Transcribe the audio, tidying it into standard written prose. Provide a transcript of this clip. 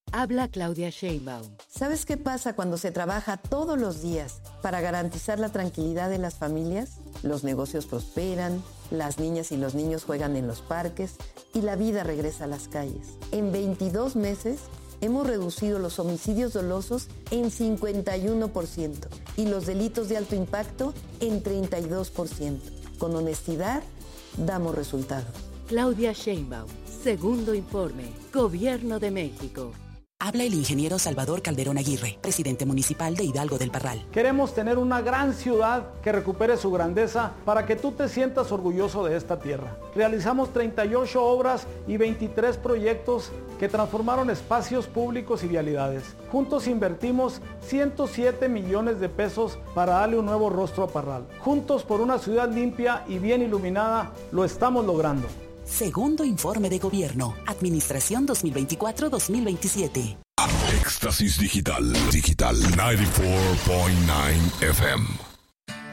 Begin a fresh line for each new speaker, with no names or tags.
Habla Claudia Sheinbaum.
¿Sabes qué pasa cuando se trabaja todos los días para garantizar la tranquilidad de las familias? Los negocios prosperan, las niñas y los niños juegan en los parques y la vida regresa a las calles. En 22 meses hemos reducido los homicidios dolosos en 51% y los delitos de alto impacto en 32%. Con honestidad, damos resultados.
Claudia Sheinbaum, segundo informe, Gobierno de México.
Habla el ingeniero Salvador Calderón Aguirre, presidente municipal de Hidalgo del Parral.
Queremos tener una gran ciudad que recupere su grandeza para que tú te sientas orgulloso de esta tierra. Realizamos 38 obras y 23 proyectos que transformaron espacios públicos y vialidades. Juntos invertimos 107 millones de pesos para darle un nuevo rostro a Parral. Juntos por una ciudad limpia y bien iluminada, lo estamos logrando.
Segundo informe de gobierno. Administración 2024-2027.
Éxtasis Digital 94.9 FM.